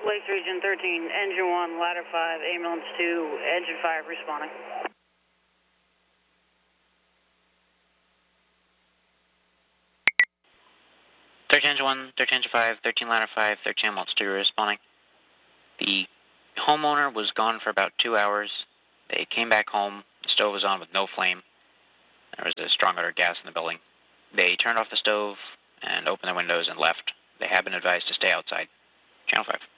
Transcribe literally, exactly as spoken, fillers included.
Lakes Region thirteen, Engine one, Ladder five, Ambulance two, Engine five responding. thirteen Engine one, thirteen Engine five, thirteen Ladder five, thirteen Ambulance two responding. The homeowner was gone for about two hours. They came back home. The stove was on with no flame. There was a strong odor of gas in the building. They turned off the stove and opened their windows and left. They have been advised to stay outside. Channel five.